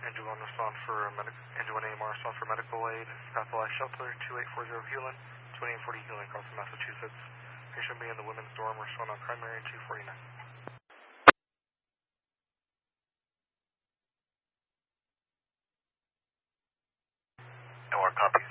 Engine 1 respond for Engine 1 AMR respond for medical aid. Pathology Shelter 2840 Hewlin, 2840 Hewlin, Carlson, Massachusetts. Patient being in the women's dorm, respond on primary 249. OR copy.